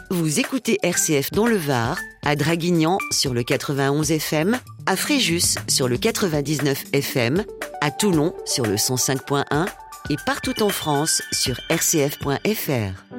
Vous écoutez RCF dans le Var, à Draguignan sur le 91 FM, à Fréjus sur le 99 FM, à Toulon sur le 105.1 et partout en France sur rcf.fr.